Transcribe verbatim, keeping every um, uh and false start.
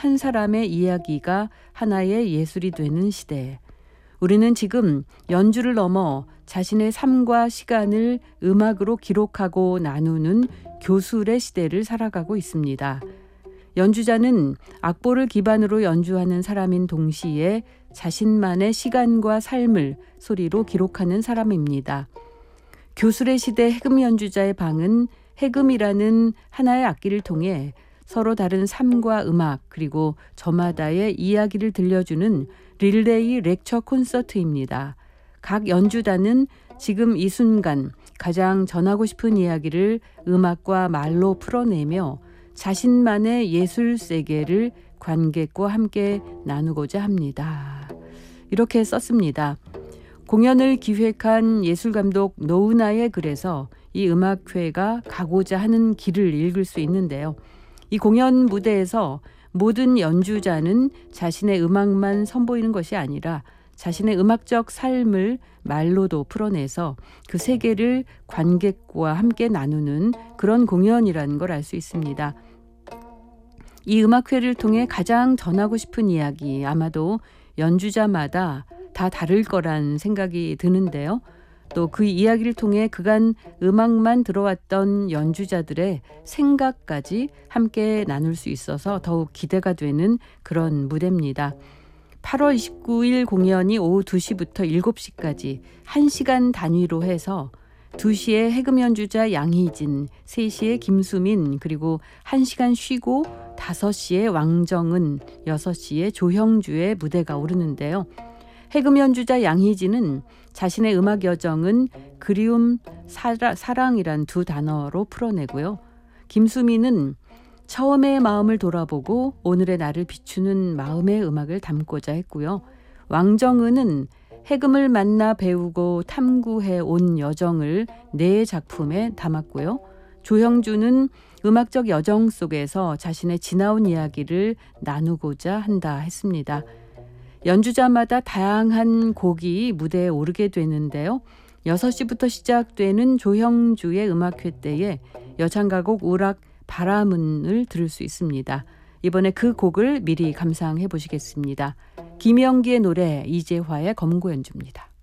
한 사람의 이야기가 하나의 예술이 되는 시대. 우리는 지금 연주를 넘어 자신의 삶과 시간을 음악으로 기록하고 나누는 교술의 시대를 살아가고 있습니다. 연주자는 악보를 기반으로 연주하는 사람인 동시에 자신만의 시간과 삶을 소리로 기록하는 사람입니다. 교술의 시대 해금 연주자의 방은 해금이라는 하나의 악기를 통해 서로 다른 삶과 음악 그리고 저마다의 이야기를 들려주는 릴레이 렉처 콘서트입니다. 각 연주단은 지금 이 순간 가장 전하고 싶은 이야기를 음악과 말로 풀어내며 자신만의 예술 세계를 관객과 함께 나누고자 합니다. 이렇게 썼습니다. 공연을 기획한 예술감독 노은아의 글에서 이 음악회가 가고자 하는 길을 읽을 수 있는데요. 이 공연 무대에서 모든 연주자는 자신의 음악만 선보이는 것이 아니라 자신의 음악적 삶을 말로도 풀어내서 그 세계를 관객과 함께 나누는 그런 공연이라는 걸 알 수 있습니다. 이 음악회를 통해 가장 전하고 싶은 이야기, 아마도 연주자마다 다 다를 거란 생각이 드는데요. 또 그 이야기를 통해 그간 음악만 들어왔던 연주자들의 생각까지 함께 나눌 수 있어서 더욱 기대가 되는 그런 무대입니다. 팔월 이십구일 공연이 오후 두 시부터 일곱 시까지 한 시간 단위로 해서 두 시에 해금 연주자 양희진, 세 시에 김수민, 그리고 한 시간 쉬고 다섯 시에 왕정은, 여섯 시에 조형주의 무대가 오르는데요. 해금 연주자 양희진은 자신의 음악 여정은 그리움, 사라, 사랑이란 두 단어로 풀어내고요. 김수민은 처음의 마음을 돌아보고 오늘의 나를 비추는 마음의 음악을 담고자 했고요. 왕정은은 해금을 만나 배우고 탐구해 온 여정을 네 작품에 담았고요. 조형주는 음악적 여정 속에서 자신의 지나온 이야기를 나누고자 한다 했습니다. 연주자마다 다양한 곡이 무대에 오르게 되는데요. 여섯 시부터 시작되는 조형주의 음악회 때에 여창가곡 우락 바람은을 들을 수 있습니다. 이번에 그 곡을 미리 감상해 보시겠습니다. 김영기의 노래, 이재화의 검고 연주입니다.